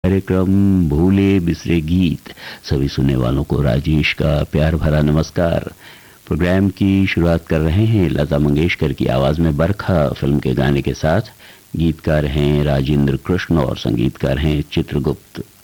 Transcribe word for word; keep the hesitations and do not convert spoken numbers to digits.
कार्यक्रम भूले बिसरे गीत। सभी सुनने वालों को राजेश का प्यार भरा नमस्कार। प्रोग्राम की शुरुआत कर रहे हैं लता मंगेशकर की आवाज में बरखा फिल्म के गाने के साथ। गीतकार हैं राजेंद्र कृष्ण और संगीतकार हैं चित्रगुप्त।